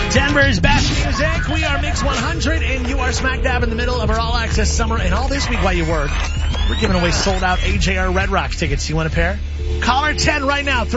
Denver's best music. We are Mix 100, and you are smack dab in the middle of our all-access summer. And all this week while you work, we're giving away sold-out AJR Red Rocks tickets. You want a pair? Caller 10 right now.